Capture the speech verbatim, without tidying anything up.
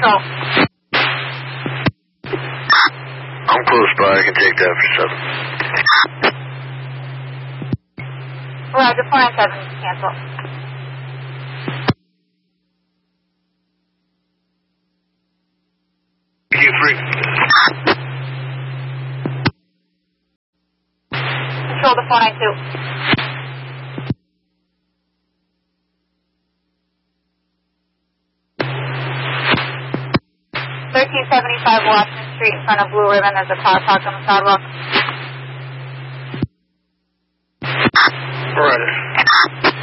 control. I'm close by. I can take that for seven. Roger, four nine seven, cancel. You free. Control to four nine two. thirteen seventy-five Washington Street in front of Blue Ribbon. There's a car parked on the sidewalk. Right.